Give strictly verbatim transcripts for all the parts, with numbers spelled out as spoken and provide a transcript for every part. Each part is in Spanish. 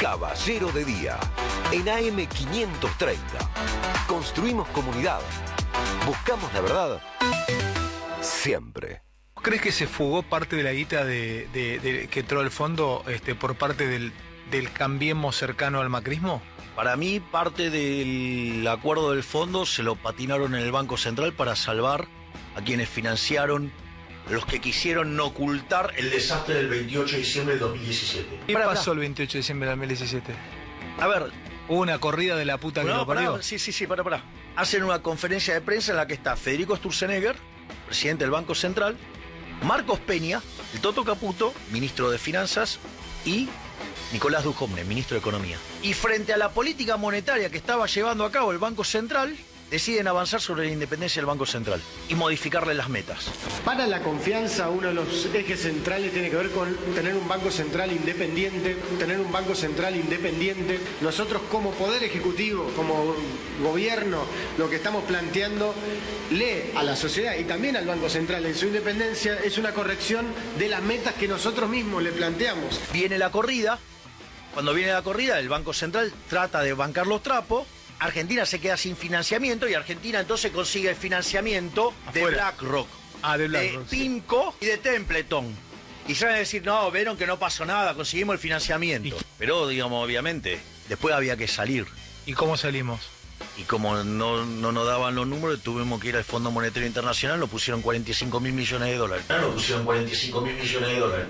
Caballero de Día, en A M quinientos treinta. Construimos comunidad. Buscamos la verdad siempre. ¿Crees que se fugó parte de la guita de, de, de, que entró al fondo este, por parte del, del Cambiemos cercano al macrismo? Para mí, parte del acuerdo del fondo se lo patinaron en el Banco Central para salvar a quienes financiaron, los que quisieron ocultar el desastre del veintiocho de diciembre del dos mil diecisiete. ¿Qué pasó el veintiocho de diciembre del dos mil diecisiete? A ver... ¿Hubo una corrida de la puta que no, lo parió? Pará, sí, sí, sí, para, para. Hacen una conferencia de prensa en la que está Federico Sturzenegger, presidente del Banco Central, Marcos Peña, el Toto Caputo, ministro de Finanzas, y Nicolás Dujovne, ministro de Economía. Y frente a la política monetaria que estaba llevando a cabo el Banco Central, deciden avanzar sobre la independencia del Banco Central y modificarle las metas. Para la confianza, uno de los ejes centrales tiene que ver con tener un Banco Central independiente, tener un Banco Central independiente. Nosotros como Poder Ejecutivo, como Gobierno, lo que estamos planteando, lee a la sociedad y también al Banco Central en su independencia, es una corrección de las metas que nosotros mismos le planteamos. Viene la corrida, cuando viene la corrida, el Banco Central trata de bancar los trapos. Argentina se queda sin financiamiento y Argentina entonces consigue el financiamiento Afuera. de BlackRock, ah, de, Black de Rock, PIMCO sí. y de Templeton. Y saben decir, no, vieron que no pasó nada, conseguimos el financiamiento. ¿Y? Pero, digamos, obviamente, después había que salir. ¿Y cómo salimos? Y como no, no nos daban los números, tuvimos que ir al Fondo Monetario Internacional, nos pusieron cuarenta y cinco mil millones de dólares. Nos pusieron cuarenta y cinco mil millones de dólares.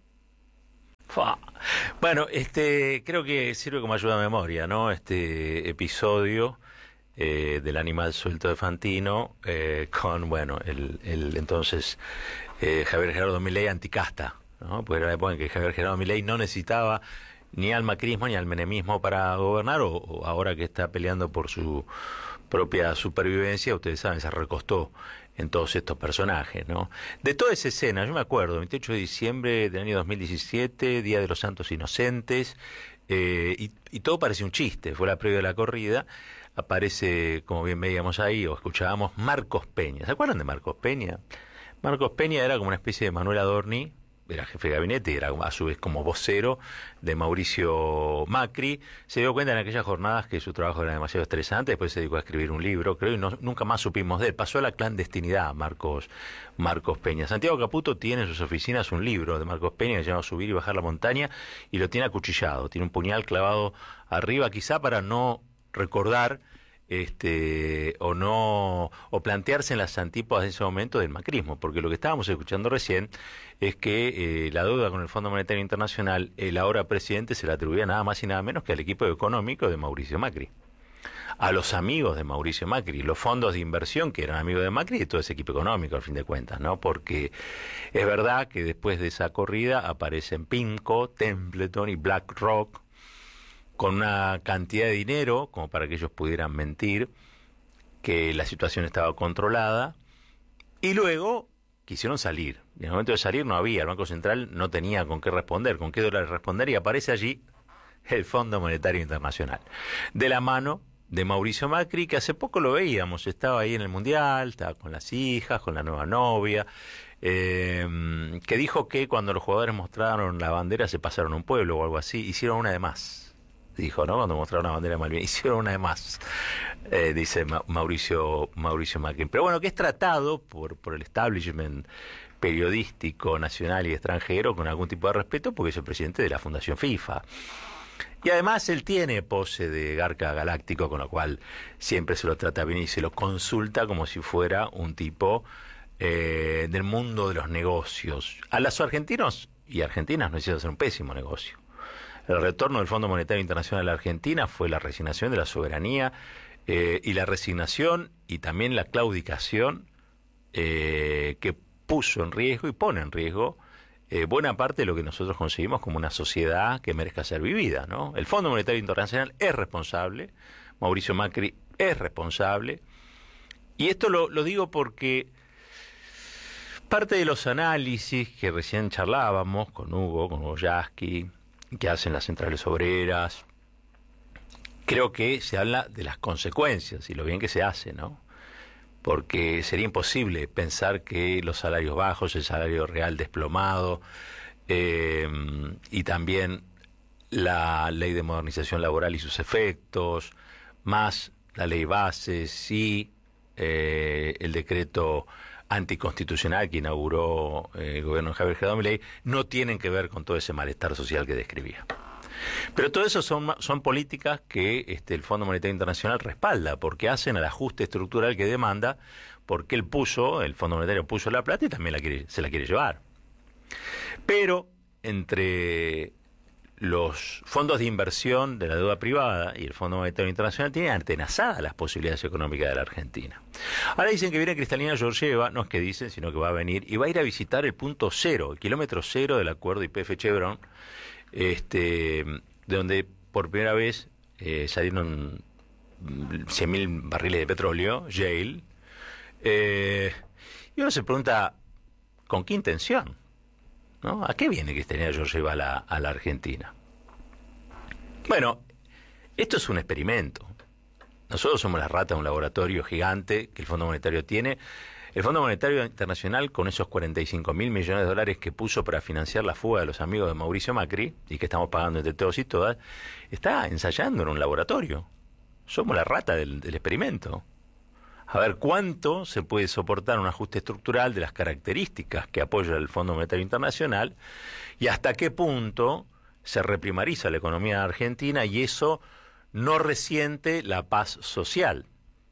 Fa. Bueno, este, creo que sirve como ayuda a memoria, ¿no? Este episodio eh, del animal suelto de Fantino eh, con, bueno, el, el entonces eh, Javier Gerardo Milei anticasta, ¿no? Porque era la época en que Javier Gerardo Milei no necesitaba ni al macrismo ni al menemismo para gobernar, o, o ahora que está peleando por su propia supervivencia, ustedes saben, se recostó en todos estos personajes, ¿no? De toda esa escena, yo me acuerdo, veintiocho de diciembre del año dos mil diecisiete, Día de los Santos Inocentes, eh, y, y todo parecía un chiste, fue la previa de la corrida, aparece, como bien veíamos ahí, o escuchábamos, Marcos Peña. ¿Se acuerdan de Marcos Peña? Marcos Peña era como una especie de Manuel Adorni, era jefe de gabinete y era a su vez como vocero de Mauricio Macri. Se dio cuenta en aquellas jornadas que su trabajo era demasiado estresante, después se dedicó a escribir un libro, creo, y no, nunca más supimos de él. Pasó a la clandestinidad Marcos, Marcos Peña. Santiago Caputo tiene en sus oficinas un libro de Marcos Peña que se llama Subir y Bajar la Montaña, y lo tiene acuchillado, tiene un puñal clavado arriba, quizá para no recordar este o no o plantearse en las antípodas de ese momento del macrismo, porque lo que estábamos escuchando recién es que eh, la deuda con el Fondo Monetario Internacional, el ahora presidente se la atribuía nada más y nada menos que al equipo económico de Mauricio Macri, a los amigos de Mauricio Macri, los fondos de inversión que eran amigos de Macri y todo ese equipo económico, al fin de cuentas, ¿no? Porque es verdad que después de esa corrida aparecen PIMCO, Templeton y BlackRock con una cantidad de dinero como para que ellos pudieran mentir que la situación estaba controlada, y luego quisieron salir. Y en el momento de salir no había, el Banco Central no tenía con qué responder, con qué dólares responder, y aparece allí el Fondo Monetario Internacional, de la mano de Mauricio Macri, que hace poco lo veíamos, estaba ahí en el Mundial, estaba con las hijas, con la nueva novia, eh, que dijo que cuando los jugadores mostraron la bandera se pasaron un pueblo o algo así, hicieron una de más. Dijo, ¿no? Cuando mostraron una bandera de Malvinas, hicieron una de más, eh, dice Ma- Mauricio Mauricio Macri. Pero bueno, que es tratado por, por el establishment periodístico nacional y extranjero con algún tipo de respeto, porque es el presidente de la Fundación FIFA. Y además él tiene pose de garca galáctico, con lo cual siempre se lo trata bien y se lo consulta como si fuera un tipo eh, del mundo de los negocios. A los argentinos y argentinas no hicieron hacer un pésimo negocio. El retorno del Fondo Monetario Internacional a la Argentina fue la resignación de la soberanía, eh, y la resignación y también la claudicación eh, que puso en riesgo y pone en riesgo eh, buena parte de lo que nosotros conseguimos como una sociedad que merezca ser vivida, ¿no? El Fondo Monetario Internacional es responsable, Mauricio Macri es responsable, y esto lo, lo digo porque parte de los análisis que recién charlábamos con Hugo, con Hugo Yasky, que hacen las centrales obreras, creo que se habla de las consecuencias y lo bien que se hace, ¿no? Porque sería imposible pensar que los salarios bajos, el salario real desplomado, eh, y también la ley de modernización laboral y sus efectos, más la ley bases y eh, el decreto anticonstitucional que inauguró eh, el gobierno de Javier Gerardo Milei, no tienen que ver con todo ese malestar social que describía. Pero todo eso son, son políticas que este, el Fondo Monetario Internacional respalda, porque hacen al ajuste estructural que demanda, porque él puso, el Fondo Monetario puso la plata y también la quiere, se la quiere llevar. Pero entre los fondos de inversión de la deuda privada y el Fondo Monetario Internacional tienen atenazadas las posibilidades económicas de la Argentina. Ahora dicen que viene Kristalina Georgieva, no es que dicen, sino que va a venir, y va a ir a visitar el punto cero, el kilómetro cero del acuerdo Y P F Chevron, este, de donde por primera vez eh, salieron cien mil barriles de petróleo, Yale, eh, y uno se pregunta, ¿con qué intención? ¿No? ¿A qué viene Kristalina Georgieva a la, a la Argentina? Bueno, esto es un experimento. Nosotros somos la rata de un laboratorio gigante que el Fondo Monetario tiene. El Fondo Monetario Internacional, con esos cuarenta y cinco mil millones de dólares que puso para financiar la fuga de los amigos de Mauricio Macri, y que estamos pagando entre todos y todas, está ensayando en un laboratorio. Somos la rata del, del experimento. A ver cuánto se puede soportar un ajuste estructural de las características que apoya el Fondo Monetario Internacional y hasta qué punto se reprimariza la economía argentina y eso no resiente la paz social.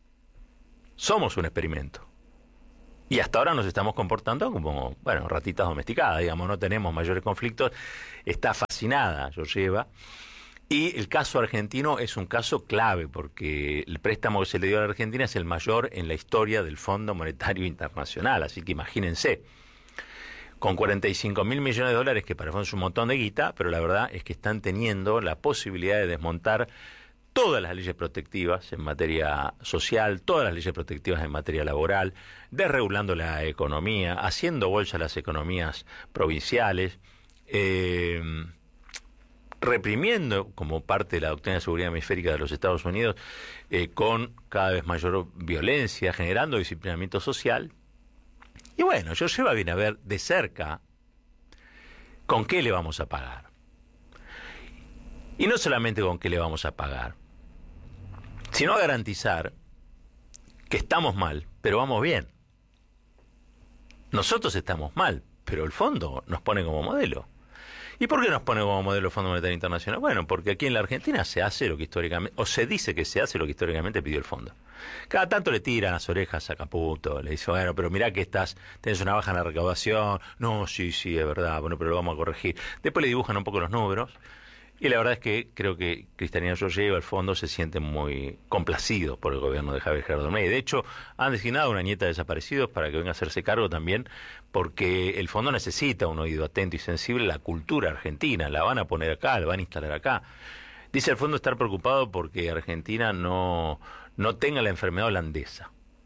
Somos un experimento. Y hasta ahora nos estamos comportando como, bueno, ratitas domesticadas, digamos, no tenemos mayores conflictos. Está fascinada Georgieva. Y el caso argentino es un caso clave porque el préstamo que se le dio a la Argentina es el mayor en la historia del Fondo Monetario Internacional. Así que imagínense, con cuarenta y cinco mil millones de dólares, que para el fondo es un montón de guita, pero la verdad es que están teniendo la posibilidad de desmontar todas las leyes protectivas en materia social, todas las leyes protectivas en materia laboral, desregulando la economía, haciendo bolsa a las economías provinciales, eh, reprimiendo como parte de la doctrina de seguridad hemisférica de los Estados Unidos eh, con cada vez mayor violencia, generando disciplinamiento social. Y bueno, Georgieva viene a ver de cerca con qué le vamos a pagar. Y no solamente con qué le vamos a pagar, sino a garantizar que estamos mal, pero vamos bien. Nosotros estamos mal, pero el fondo nos pone como modelo. ¿Y por qué nos pone como modelo el Fondo Monetario Internacional? Bueno, porque aquí en la Argentina se hace lo que históricamente, o se dice que se hace lo que históricamente pidió el fondo. Cada tanto le tiran las orejas a Caputo, le dice, bueno, pero mirá que estás, tenés una baja en la recaudación, no, sí, sí, es verdad, bueno, pero lo vamos a corregir. Después le dibujan un poco los números, y la verdad es que creo que Kristalina Georgieva, el fondo, se siente muy complacido por el gobierno de Javier Gerardo Milei. De hecho, han designado a una nieta de desaparecidos para que venga a hacerse cargo también, porque el fondo necesita un oído atento y sensible a la cultura argentina. La van a poner acá, la van a instalar acá. Dice el fondo estar preocupado porque Argentina no, no tenga la enfermedad holandesa.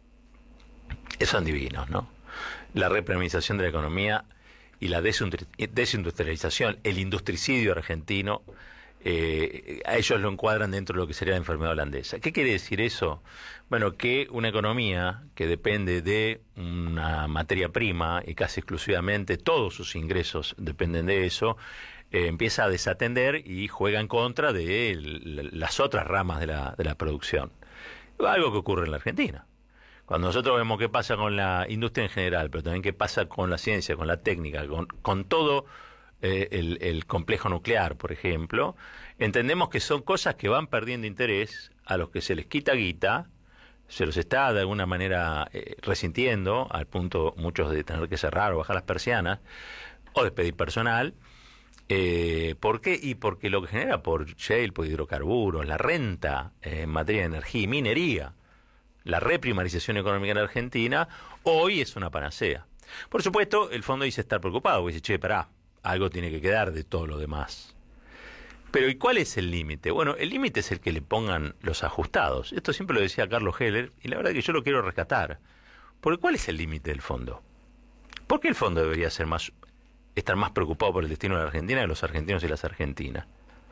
Esos son divinos, ¿no? La reprimización de la economía y la desindustrialización, el industricidio argentino, eh, a ellos lo encuadran dentro de lo que sería la enfermedad holandesa. ¿Qué quiere decir eso? Bueno, que una economía que depende de una materia prima y casi exclusivamente todos sus ingresos dependen de eso, eh, empieza a desatender y juega en contra de el, las otras ramas de la, de la producción. Algo que ocurre en la Argentina. Cuando nosotros vemos qué pasa con la industria en general, pero también qué pasa con la ciencia, con la técnica, con, con todo eh, el, el complejo nuclear, por ejemplo, entendemos que son cosas que van perdiendo interés, a los que se les quita guita, se los está de alguna manera eh, resintiendo, al punto muchos de tener que cerrar o bajar las persianas, o despedir personal. Eh, ¿Por qué? Y porque lo que genera por shale, por hidrocarburos, la renta eh, en materia de energía y minería, la reprimarización económica en Argentina, hoy es una panacea. Por supuesto, el fondo dice estar preocupado, porque dice, che, pará, algo tiene que quedar de todo lo demás. Pero ¿y cuál es el límite? Bueno, el límite es el que le pongan los ajustados. Esto siempre lo decía Carlos Heller, y la verdad es que yo lo quiero rescatar. Porque ¿cuál es el límite del fondo? ¿Por qué el fondo debería ser más, estar más preocupado por el destino de la Argentina que los argentinos y las argentinas?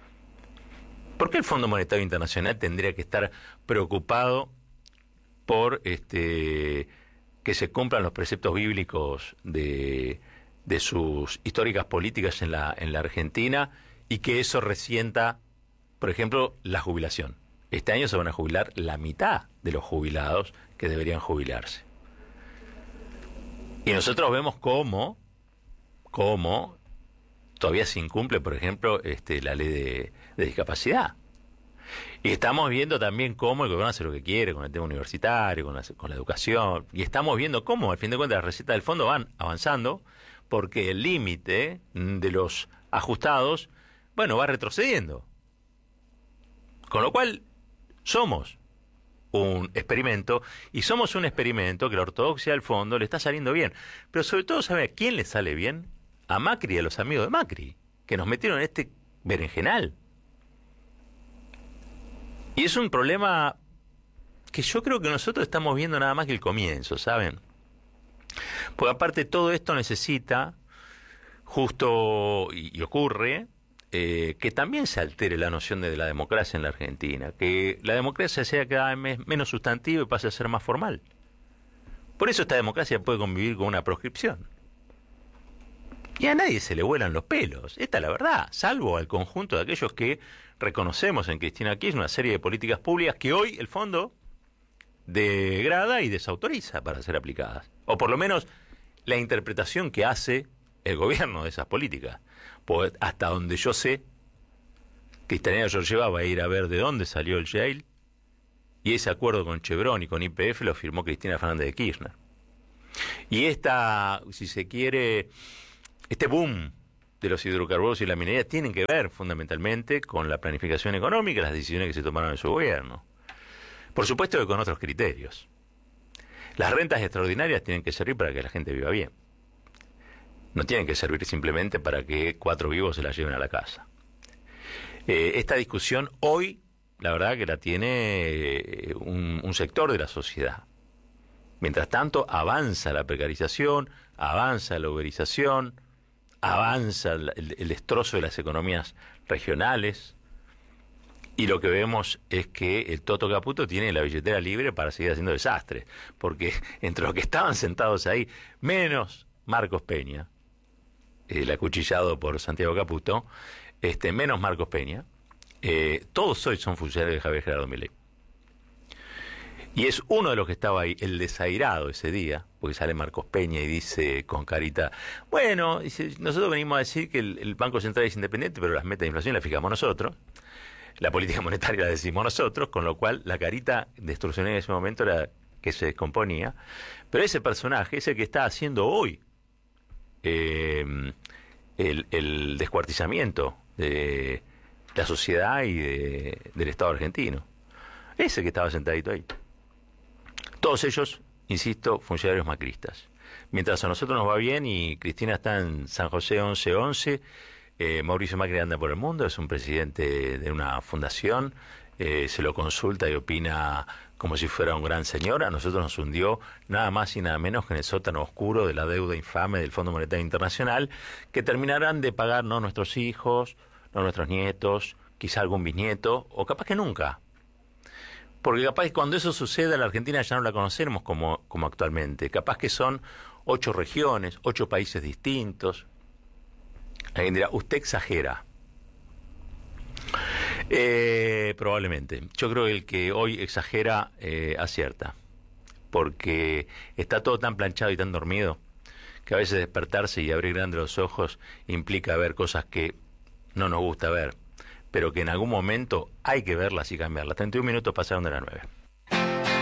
¿Por qué el Fondo Monetario Internacional tendría que estar preocupado por este que se cumplan los preceptos bíblicos de, de sus históricas políticas en la, en la Argentina y que eso resienta, por ejemplo, la jubilación. Este año se van a jubilar la mitad de los jubilados que deberían jubilarse. Y nosotros vemos cómo, cómo todavía se incumple, por ejemplo, este, la ley de, de discapacidad. Y estamos viendo también cómo el gobierno hace lo que quiere con el tema universitario, con la, con la educación. Y estamos viendo cómo, al fin de cuentas, las recetas del fondo van avanzando porque el límite de los ajustados, bueno, va retrocediendo. Con lo cual, somos un experimento, y somos un experimento que la ortodoxia del fondo le está saliendo bien. Pero sobre todo, ¿sabe a quién le sale bien? A Macri y a los amigos de Macri, que nos metieron en este berenjenal. Y es un problema que yo creo que nosotros estamos viendo nada más que el comienzo, ¿saben? Porque aparte todo esto necesita, justo, y, y ocurre, eh, que también se altere la noción de la democracia en la Argentina, que la democracia sea cada vez menos sustantiva y pase a ser más formal. Por eso esta democracia puede convivir con una proscripción. Y a nadie se le vuelan los pelos, esta es la verdad, salvo al conjunto de aquellos que reconocemos en Cristina Kirchner una serie de políticas públicas que hoy el fondo degrada y desautoriza para ser aplicadas. O por lo menos la interpretación que hace el gobierno de esas políticas. Pues hasta donde yo sé, Cristalina Georgieva va a ir a ver de dónde salió el jail, y ese acuerdo con Chevron y con Y P F lo firmó Cristina Fernández de Kirchner. Y esta, si se quiere, este boom de los hidrocarburos y la minería tienen que ver fundamentalmente con la planificación económica y las decisiones que se tomaron en su gobierno. Por supuesto que con otros criterios. Las rentas extraordinarias tienen que servir para que la gente viva bien. No tienen que servir simplemente para que cuatro vivos se la lleven a la casa. Eh, esta discusión hoy, la verdad que la tiene un, un sector de la sociedad. Mientras tanto, avanza la precarización, avanza la uberización, avanza el, el destrozo de las economías regionales, y lo que vemos es que el Toto Caputo tiene la billetera libre para seguir haciendo desastres, porque entre los que estaban sentados ahí, menos Marcos Peña, el acuchillado por Santiago Caputo, este, menos Marcos Peña, eh, todos hoy son funcionarios de Javier Gerardo Milei. Y es uno de los que estaba ahí, el desairado ese día, porque sale Marcos Peña y dice con carita, bueno, dice, nosotros venimos a decir que el, el Banco Central es independiente, pero las metas de inflación las fijamos nosotros, la política monetaria la decimos nosotros, con lo cual la carita destruccionera en ese momento era que se descomponía. Pero ese personaje es el que está haciendo hoy eh, el, el descuartizamiento de la sociedad y de, del Estado argentino. Ese que estaba sentadito ahí. Todos ellos, insisto, funcionarios macristas. Mientras a nosotros nos va bien y Cristina está en San José once once, eh, Mauricio Macri anda por el mundo, es un presidente de una fundación, eh, se lo consulta y opina como si fuera un gran señor. A nosotros nos hundió nada más y nada menos que en el sótano oscuro de la deuda infame del Fondo Monetario Internacional, que terminarán de pagar no nuestros hijos, no nuestros nietos, quizá algún bisnieto, o capaz que nunca. Porque capaz que cuando eso suceda, la Argentina ya no la conoceremos como, como actualmente. Capaz que son ocho regiones, ocho países distintos. Alguien dirá, usted exagera. Eh, probablemente. Yo creo que el que hoy exagera eh, acierta. Porque está todo tan planchado y tan dormido que a veces despertarse y abrir grandes los ojos implica ver cosas que no nos gusta ver, pero que en algún momento hay que verlas y cambiarlas. treinta y un minutos pasaron de las nueve.